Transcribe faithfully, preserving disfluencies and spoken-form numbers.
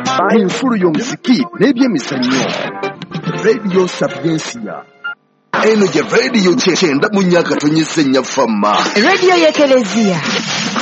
enfulu y'omuziki n'ebyemizannyo. Radio Sapiensia. Eno gye radio kyenda mu nnyaka tonyese nnya famma. Radio y'Ekelezia.